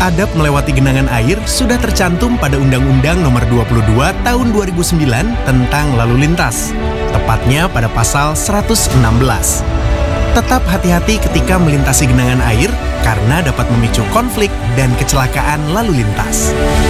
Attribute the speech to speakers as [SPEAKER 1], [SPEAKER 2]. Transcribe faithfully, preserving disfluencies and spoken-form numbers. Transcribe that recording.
[SPEAKER 1] Adab melewati genangan air sudah tercantum pada Undang-Undang Nomor dua puluh dua Tahun dua ribu sembilan tentang lalu lintas, tepatnya pada pasal seratus enam belas. Tetap hati-hati ketika melintasi genangan air karena dapat memicu konflik dan kecelakaan lalu lintas.